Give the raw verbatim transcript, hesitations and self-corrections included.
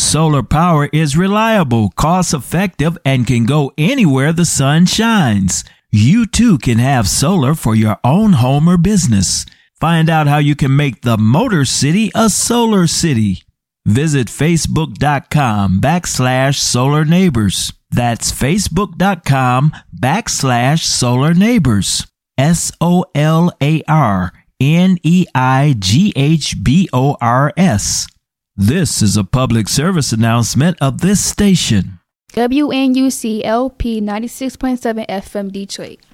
Solar power is reliable, cost-effective, and can go anywhere the sun shines. You too can have solar for your own home or business. Find out how you can make the Motor City a solar city. Visit facebook.com backslash solar neighbors. That's facebook.com backslash solar neighbors. S O L A R N E I G H B O R S. This is a public service announcement of this station. W N U C L P ninety-six point seven F M Detroit.